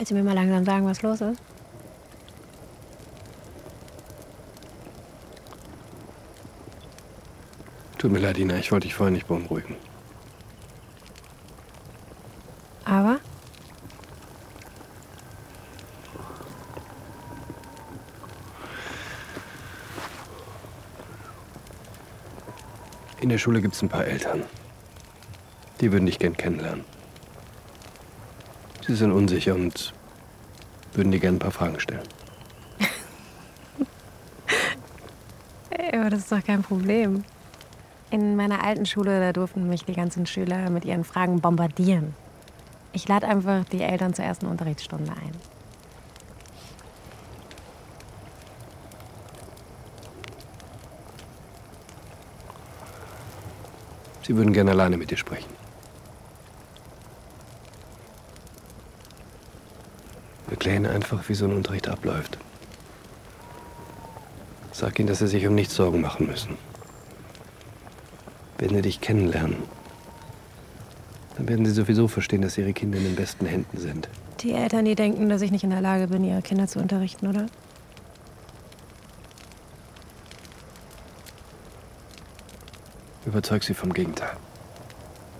Willst du mir mal langsam sagen, was los ist? Tut mir leid, Ina, ich wollte dich vorher nicht beunruhigen. Aber? In der Schule gibt es ein paar Eltern. Die würden dich gern kennenlernen. Sie sind unsicher und würden dir gern ein paar Fragen stellen. Ey, aber das ist doch kein Problem. In meiner alten Schule, da durften mich die ganzen Schüler mit ihren Fragen bombardieren. Ich lade einfach die Eltern zur ersten Unterrichtsstunde ein. Sie würden gern alleine mit dir sprechen. Erklär ihnen einfach, wie so ein Unterricht abläuft. Sag ihnen, dass sie sich um nichts Sorgen machen müssen. Wenn sie dich kennenlernen, dann werden sie sowieso verstehen, dass ihre Kinder in den besten Händen sind. Die Eltern, die denken, dass ich nicht in der Lage bin, ihre Kinder zu unterrichten, oder? Überzeug sie vom Gegenteil.